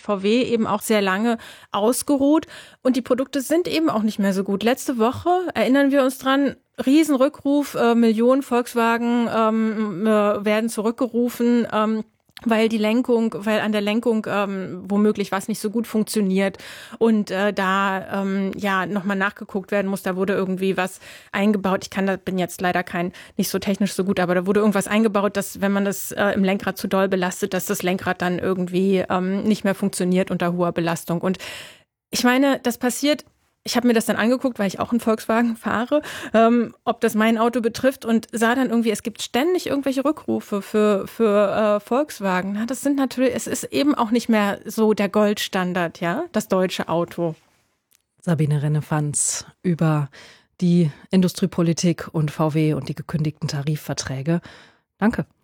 VW eben auch sehr lange ausgeruht und die Produkte sind eben auch nicht mehr so gut. Letzte Woche, erinnern wir uns dran, Riesenrückruf, Millionen Volkswagen werden zurückgerufen, weil an der Lenkung womöglich was nicht so gut funktioniert und nochmal nachgeguckt werden muss. Da wurde irgendwie was eingebaut. Bin jetzt leider nicht so technisch so gut, aber da wurde irgendwas eingebaut, dass wenn man das im Lenkrad zu doll belastet, dass das Lenkrad dann irgendwie nicht mehr funktioniert unter hoher Belastung. Und ich meine, das passiert. Ich habe mir das dann angeguckt, weil ich auch einen Volkswagen fahre, ob das mein Auto betrifft und sah dann irgendwie, es gibt ständig irgendwelche Rückrufe für Volkswagen. Das sind natürlich, es ist eben auch nicht mehr so der Goldstandard, ja, das deutsche Auto. Sabine Rennefanz über die Industriepolitik und VW und die gekündigten Tarifverträge. Danke.